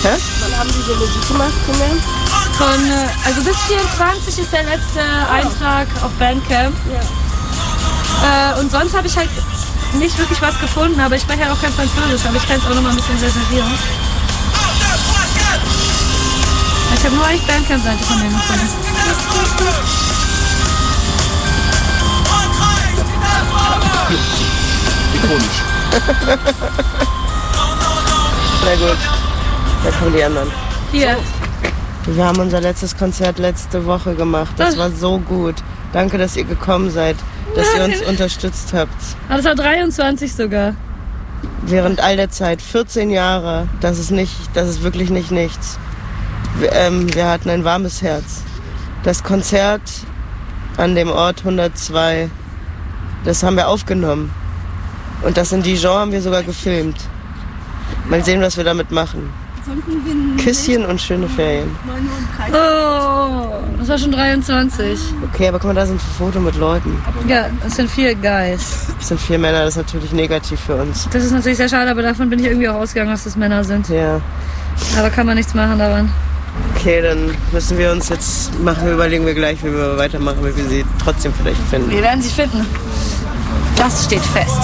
Hä? Wann haben Sie so Musik gemacht, Kinder? Also bis 24 ist der letzte Eintrag auf Bandcamp. Ja. Und sonst habe ich halt nicht wirklich was gefunden, aber ich spreche ja auch kein Französisch, aber ich kann es auch noch mal ein bisschen reservieren. Ich habe nur eigentlich Bandcamp-Seite von denen gefunden. Ikonisch. Na gut, da kommen die anderen. Hier. Wir haben unser letztes Konzert letzte Woche gemacht. Das war so gut. Danke, dass ihr gekommen seid, dass ihr uns unterstützt habt. Aber das war 23 sogar. Während all der Zeit, 14 Jahre, das ist wirklich nicht nichts. Wir hatten ein warmes Herz. Das Konzert an dem Ort 102, das haben wir aufgenommen. Und das in Dijon haben wir sogar gefilmt. Mal sehen, was wir damit machen. Küsschen und schöne Ferien. Oh, das war schon 23. Okay, aber guck mal, da sind ein Foto mit Leuten. Ja, das sind 4 Guys. Das sind 4 Männer, das ist natürlich negativ für uns. Das ist natürlich sehr schade, aber davon bin ich irgendwie auch ausgegangen, dass das Männer sind. Ja. Aber kann man nichts machen daran. Okay, dann müssen wir uns jetzt überlegen wir gleich, wie wir weitermachen, wie wir sie trotzdem vielleicht finden. Wir werden sie finden. Das steht fest.